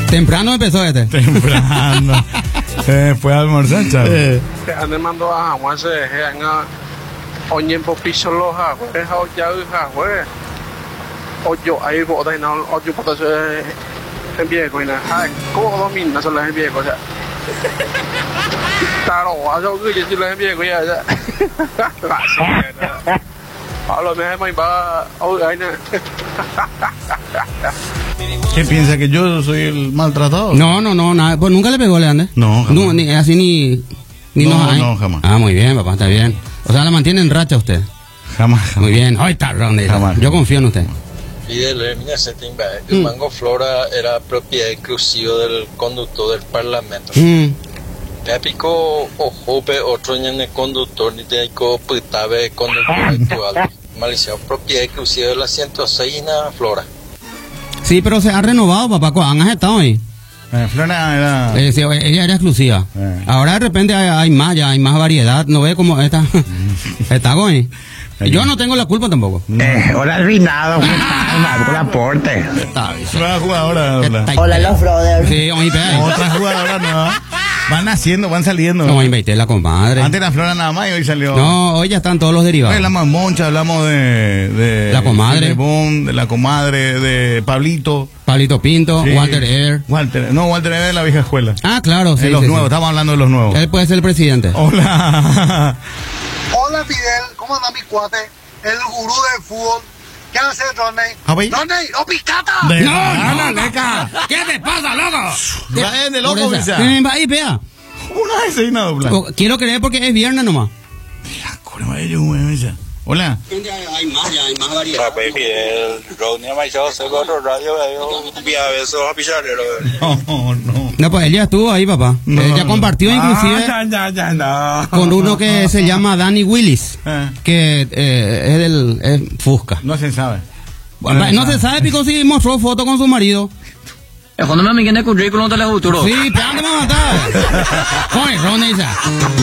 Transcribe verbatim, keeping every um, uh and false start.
Temprano empezó este. Temprano. eh, fue a almorzar, chaval. Eh. Ande mando a Juan se hanga oñen po piso lo ha, we ha ya ha, we. Oyo ahí bo dai no, oyo po se envíe coi na. Ai, ko do min na se la envíe coi ya. Ta lo wa so cứ chỉ la envíe coi ya. Hablo me mai ba, au ai na. ¿Qué piensa que yo soy el maltratado? No, no, no, nada. Pues nunca le pegó, Leander. No, jamás. No, ni, así ni. ni No, nos hay. no, jamás. Ah, muy bien, papá, está bien. O sea, la mantiene en racha usted. Jamás, jamás. Muy bien. Ay, está grande. Jamás. Yo confío en usted. Fidel, mira, el Mango Flora era propiedad exclusiva del conductor del Parlamento. Mm. Te pico ojo, otro en el conductor, ni te pico putabe conductor actual. Malicia, propiedad exclusiva de la ciento seis na Flora. Sí, pero se ha renovado, papá. ¿Han estado ahí? Eh, Flora era... Eh, sí, ella era exclusiva. Eh. Ahora de repente hay, hay más, ya hay más variedad. ¿No ve cómo está? Está going. Yo no tengo la culpa tampoco. Eh, hola, Rinado. Un aporte. Está bien. Nueva jugadora. Hola. Está- Hola, los brothers. Sí, oye, ve. Otra jugadora nueva. Van naciendo, van saliendo. No, invité la comadre. Antes era Flora nada más y hoy salió. No, hoy ya están todos los derivados. Hablamos de Moncha, hablamos de, de La comadre. de Bon, de la comadre, de Pablito. Pablito Pinto, Sí. Walter Air. Walter, no, Walter es de la vieja escuela. Ah, claro, sí. de los sí, nuevos, sí. estamos hablando de los nuevos. Él puede ser el presidente. Hola. Hola Fidel, ¿cómo anda mi cuate? El gurú del fútbol. ¿Qué hace Roney? Ah, voy. ¡Roney, no picata! De- No, Ana, no, leca. ¿Qué te pasa, loco? Ya, de loco, Por esa. Visa. Eh, va ahí, vea. Una vez hay una dobla. O- Quiero creer porque es viernes nomás. Mira, corre, ellos, güey, esa. Hola. Hay más, ya hay más variedad. Rapé Fidel, Rodney Machado, se corre radio, un día besos a picharero. No, no. No, pues él ya estuvo ahí, papá. No, Él ya no. compartió inclusive Ah, ya, ya, ya, no. con uno que se llama Danny Willis, Eh. que eh, es del es Fusca. No se sabe. Bueno, no se sabe, Pico, si mostró foto con su marido. Cuando me amigué en el currículum de la futuro. Sí, pero ¿dónde me matar? Joder, Ronnie, esa.